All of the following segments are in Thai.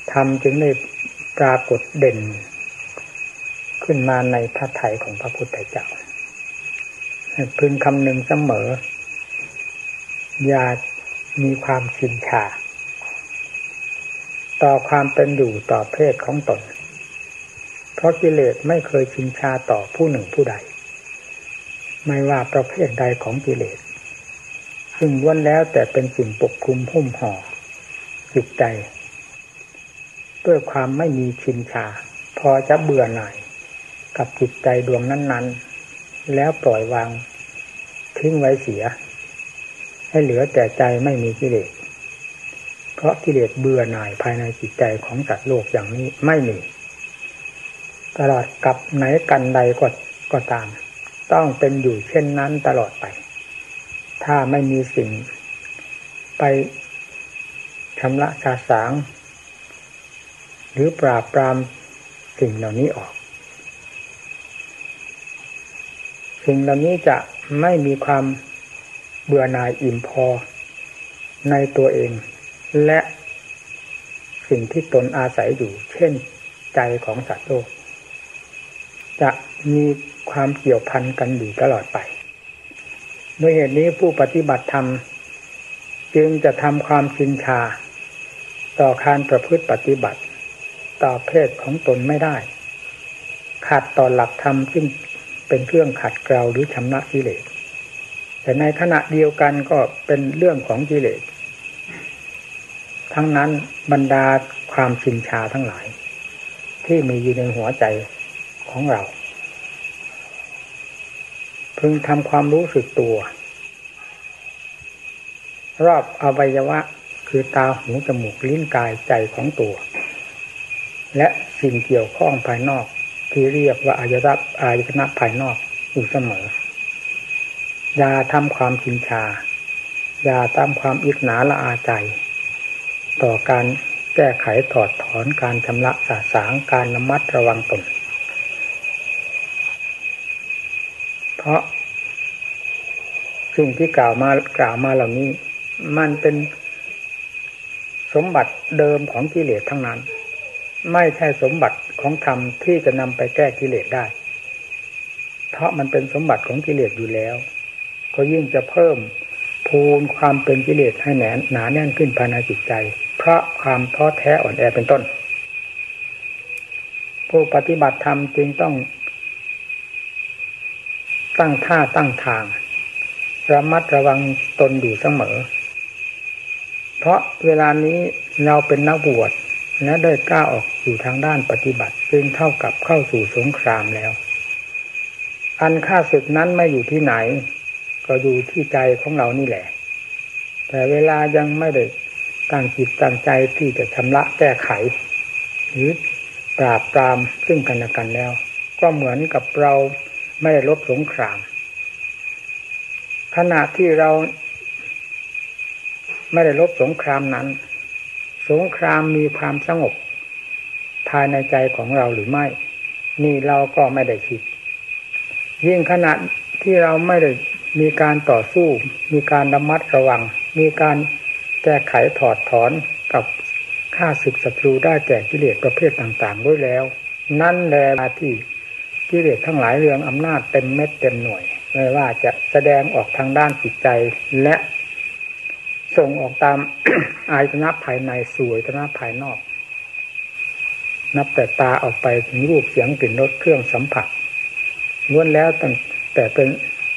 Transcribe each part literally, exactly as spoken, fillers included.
ธรรมจึงได้ปรากฏเด่นขึ้นมาในพระทัยของพระพุทธเจ้าให้พึงคำนึงเสมออย่ามีความชินชาต่อความเป็นอยู่ต่อเพศของตนเพราะกิเลสไม่เคยชินชาต่อผู้หนึ่งผู้ใดไม่ว่าประเภทใดของกิเลสซึ่งล้วนแล้วแต่เป็นสิ่งปกคลุมหุ้มห่อจิตใจด้วยความไม่มีชินชาพอจะเบื่อหน่ายกับจิตใจดวงนั้นๆแล้วปล่อยวางทิ้งไว้เสียให้เหลือแต่ใจไม่มีกิเลสเพราะกิเลสเบื่อหน่ายภายในจิตใจของสัตว์โลกอย่างนี้ไม่มีตลอดกับไหนกันใดก็ก็ตามต้องเป็นอยู่เช่นนั้นตลอดไปถ้าไม่มีสิ่งไปชำระสาสางหรือปราบปรามสิ่งเหล่านี้ออกสิ่งเหล่านี้จะไม่มีความเบื่อหน่ายอิ่มพอในตัวเองและสิ่งที่ตนอาศัยอยู่เช่นใจของสัตว์โลกจะมีความเกี่ยวพันกันอยู่ตลอดไปด้วยเหตุนี้ผู้ปฏิบัติธรรมจึงจะทำความชินชาต่อการประพฤติปฏิบัติต่อเพศของตนไม่ได้ขัดต่อหลักธรรมซึ่งเป็นเครื่องขัดเกลาหรือชำระกิเลสแต่ในขณะเดียวกันก็เป็นเรื่องของกิเลสทั้งนั้นบรรดาความชินชาทั้งหลายที่มีอยู่ในหัวใจของเราพึงทำความรู้สึกตัวรอบอวัยวะคือตาหูจมูกลิ้นกายใจของตัวและสิ่งเกี่ยวข้องภายนอกที่เรียกว่าอายตนะอายตนะภายนอกอยู่เสมออย่าทำความชินชาอย่าตามความอิจฉาละอาใจต่อการแก้ไขถอดถอนการชำระสาสางการระมัดระวังตนเพราะสิ่งที่กล่าวมากล่าวมาเหล่านี้มันเป็นสมบัติเดิมของกิเลสทั้งนั้นไม่ใช่สมบัติของธรรมที่จะนำไปแก้กิเลสได้เพราะมันเป็นสมบัติของกิเลสอยู่แล้วก็ยิ่งจะเพิ่มพูนความเป็นกิเลสให้แน่นหนาแน่นขึ้นภายในจิตใจเพราะความท้อแท้อ่อนแอเป็นต้นผู้ปฏิบัติธรรมจึงต้องตั้งท่าตั้งทางระมัดระวังตนอยู่เสมอเพราะเวลานี้เราเป็นนักบวชและได้กล้าออกอยู่ทางด้านปฏิบัติจึงเท่ากับเข้าสู่สงครามแล้วอันข้าศึกนั้นไม่อยู่ที่ไหนก็อยู่ที่ใจของเรานี่แหละแต่เวลายังไม่ได้ตั้งจิตตั้งใจที่จะชำระแก้ไขหรือปราบปรามซึ่งกันและกันแล้วก็เหมือนกับเราไม่ได้ลบสงครามขณะที่เราไม่ได้ลบสงครามนั้นสงครามมีความสงบภายในใจของเราหรือไม่นี่เราก็ไม่ได้คิดยิ่งขณะที่เราไม่ได้มีการต่อสู้มีการระมัดระวังมีการแก้ไขถอดถอนกับข้าศึกศัตรูได้แก่กิเลสประเภทต่างๆด้วยแล้วนั่นแหละที่กิเลสทั้งหลายเรื่องอำนาจเต็มเม็ดเต็มหน่วยไม่ว่าจะแสดงออกทางด้านจิตใจและส่งออกตาม อายตนะภายในสู่อายตนะภายนอกนับแต่ตาออกไปถึงรูปเสียงกลิ่นรสเครื่องสัมผัสล้วนแล้วตั้งแต่เป็น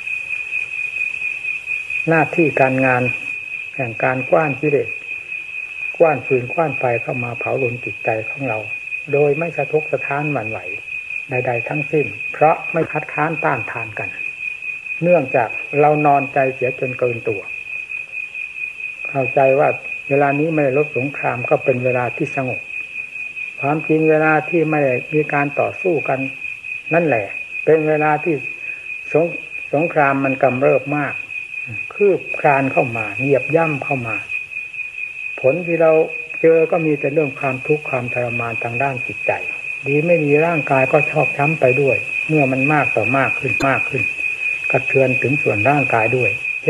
หน้าที่การงานแห่งการกว้านกิเลสกว้านฟืนกว้านไฟเข้ามาเผาลนจิตใจของเราโดยไม่สะทกสะท้านหวั่นไหวใดๆทั้งสิ้นเพราะไม่คัดค้านต้านทานกันเนื่องจากเรานอนใจเสียจนเกินตัวเข้าใจว่าเวลานี้ไม่ได้ลบสงครามก็เป็นเวลาที่สงบความจริงเวลาที่ไม่ได้มีการต่อสู้กันนั่นแหละเป็นเวลาที่สงสงครามมันกำเริบมากคืบคลานเข้ามาเหยียบย่ำเข้ามาผลที่เราเจอก็มีแต่เรื่องความทุกข์ความทรมานทางด้านจิตใจดีไม่ดีร่างกายก็ชอกช้ำไปด้วยเมื่อมันมากต่อมากขึ้นมากขึ้นกระเทือนถึงส่วนร่างกายด้วย